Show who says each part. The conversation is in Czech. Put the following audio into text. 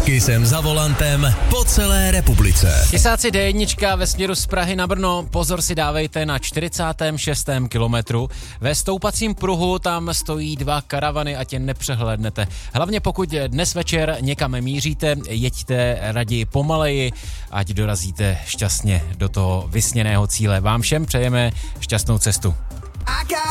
Speaker 1: Kisem za volantem po celé republice.
Speaker 2: Tisáci D1 ve směru z Prahy na Brno. Pozor si dávejte na 46. kilometru. Ve stoupacím pruhu tam stojí 2 karavany a tě nepřehlédnete. Hlavně pokud dnes večer někam míříte, jeďte raději pomaleji, ať dorazíte šťastně do toho vysněného cíle. Vám všem přejeme šťastnou cestu.